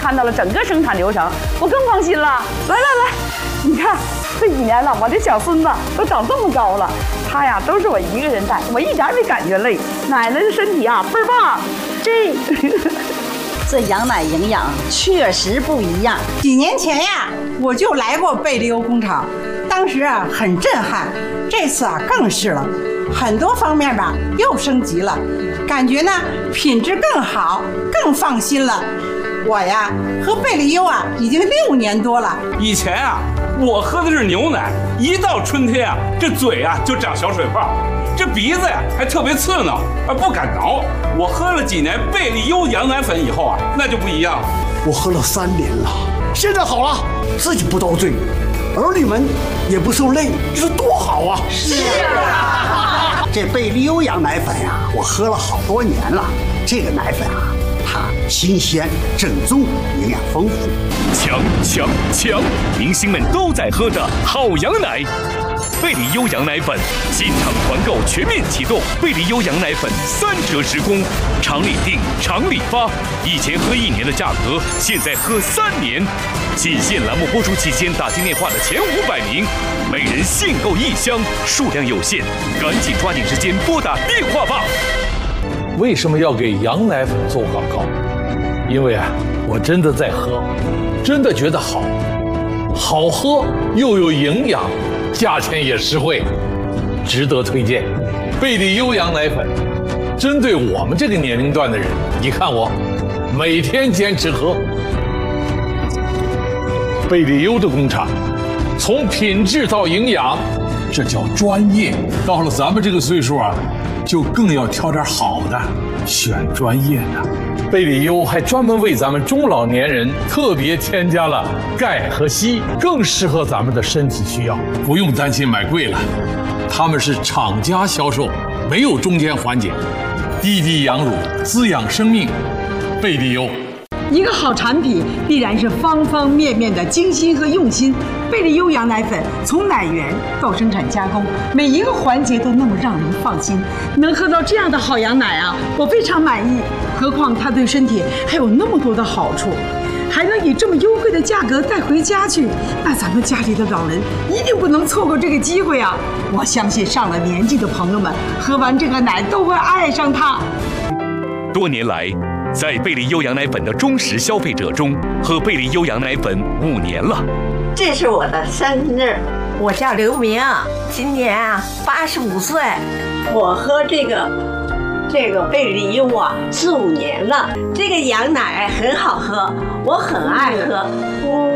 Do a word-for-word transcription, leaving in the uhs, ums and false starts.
看到了整个生产流程，我更放心了。来来来，你看这几年了，我这小孙子都长这么高了，他呀都是我一个人带，我一点也没感觉累。奶奶的身体啊倍儿棒，这这羊奶营养确实不一样。 几年前呀，我就来过贝利优工厂，当时啊很震撼，这次啊更是了，很多方面吧又升级了，感觉呢品质更好，更放心了。我呀喝贝利优啊已经六年多了。 以前啊我喝的是牛奶，一到春天啊这嘴啊就长小水泡，这鼻子呀还特别刺挠，啊不敢挠。我喝了几年贝利优羊奶粉以后啊，那就不一样了。 我喝了三年了，现在好了，自己不遭罪，儿女们也不受累，这是多好啊！ 是啊， 这贝利优羊奶粉呀、啊，我喝了好多年了。这个奶粉啊，它新鲜、正宗，营养丰富。 强强强！明星们都在喝的好羊奶。贝利优羊奶粉新厂团购全面启动，贝利优羊奶粉三折直供，厂里订厂里发，以前喝一年的价格，现在喝三年。仅限栏目播出期间打进电话的前五百名，每人限购一箱，数量有限，赶紧抓紧时间拨打电话吧。 为什么要给羊奶粉做广告？因为啊，我真的在喝，真的觉得好，好喝又有营养。价钱也实惠，值得推荐。贝利优羊奶粉，针对我们这个年龄段的人，你看我每天坚持喝。贝利优的工厂，从品质到营养，这叫专业。到了咱们这个岁数啊，就更要挑点好的，选专业的。贝利优还专门为咱们中老年人特别添加了钙和硒，更适合咱们的身体需要，不用担心买贵了。他们是厂家销售，没有中间环节，滴滴羊乳，滋养生命。贝利优。 一个好产品必然是方方面面的精心和用心。贝利优羊奶粉从奶源到生产加工，每一个环节都那么让人放心。能喝到这样的好羊奶啊，我非常满意。何况它对身体还有那么多的好处，还能以这么优惠的价格带回家去，那咱们家里的老人一定不能错过这个机会啊！我相信上了年纪的朋友们喝完这个奶都会爱上它。 多年来，在贝利优羊奶粉的忠实消费者中，喝贝利优羊奶粉五年了。 这是我的生日，我叫刘明，今年啊八十五岁。我喝这个这个贝利优啊四五年了，这个羊奶很好喝，我很爱喝。